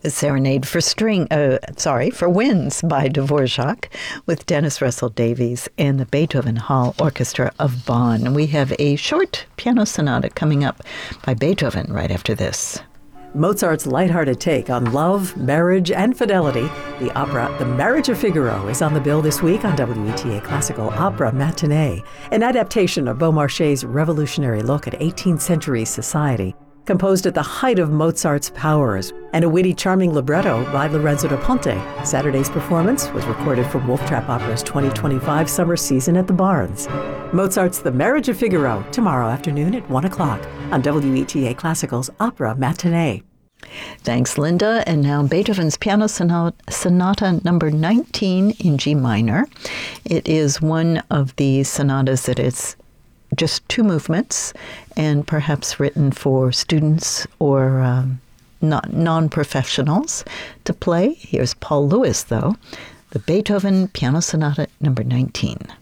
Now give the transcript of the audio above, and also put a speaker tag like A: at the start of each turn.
A: Serenade for Winds by Dvorak with Dennis Russell Davies and the Beethoven Hall Orchestra of Bonn. We have a short piano sonata coming up by Beethoven right after this.
B: Mozart's lighthearted take on love, marriage, and fidelity. The opera The Marriage of Figaro is on the bill this week on WETA Classical Opera Matinee, an adaptation of Beaumarchais' revolutionary look at 18th century society, composed at the height of Mozart's powers, and a witty, charming libretto by Lorenzo da Ponte. Saturday's performance was recorded for Wolf Trap Opera's 2025 summer season at the Barns. Mozart's The Marriage of Figaro, tomorrow afternoon at 1 o'clock on WETA Classical's Opera Matinee.
A: Thanks, Linda. And now Beethoven's Piano Sonata number 19 in G minor. It is one of the sonatas that is just two movements and perhaps written for students or non-professionals to play. Here's Paul Lewis, though, the Beethoven Piano Sonata number 19.